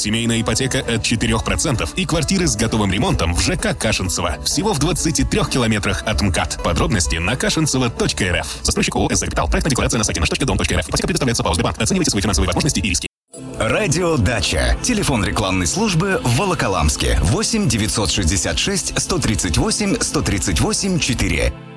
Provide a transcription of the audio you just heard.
Семейная ипотека от 4% и квартиры с готовым ремонтом в ЖК Кашинцево. Всего в 23 километрах от МКАД. Подробности на кашинцево.рф. Застройщик ООО «СД Капитал». Проектная декларация на сайте наш.дом.рф. Ипотека предоставляется ПАО «Сбербанк». Оценивайте свои финансовые возможности и риски. Радио «Дача». Телефон рекламной службы в Волоколамске. 8 966 138 138 4.